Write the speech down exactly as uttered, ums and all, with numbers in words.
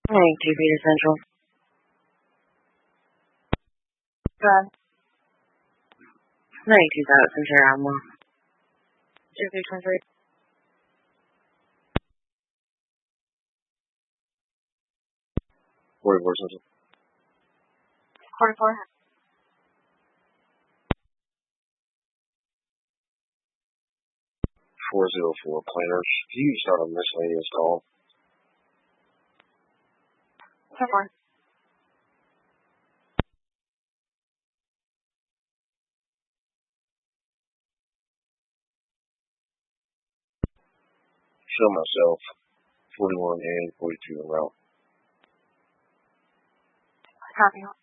ninety-two Peter Central. Good. ninety-two South Center Alma. two three twenty-three. forty-four Central. forty-four. four oh four planners. Can you start a miscellaneous call? forty-four. Show myself. forty-one and forty-two en route. Copy.